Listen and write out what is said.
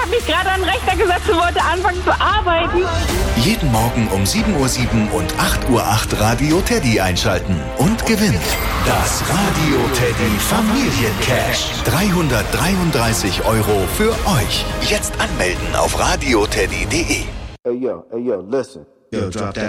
habe mich gerade an den Rechner gesetzt und wollte anfangen zu arbeiten. Jeden Morgen um 7:07 Uhr und 8:08 Uhr Radio Teddy einschalten und gewinnt das Radio Teddy Familiencash. 333 € für euch. Jetzt anmelden auf radioteddy.de. Hey yo, listen. Yo, drop that